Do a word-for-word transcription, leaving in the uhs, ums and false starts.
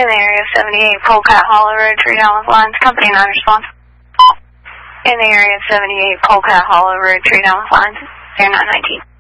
In the area of seventy-eight Polecat Hollow Road, three down with lines, company nine response. In the area of seventy-eight Polecat Hollow Road, three down with lines, zero nine nineteen.